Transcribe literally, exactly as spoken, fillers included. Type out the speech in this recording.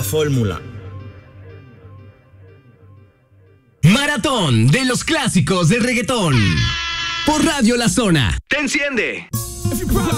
fórmula. Maratón de los clásicos del reggaetón. Por Radio La Zona. ¡Te enciende!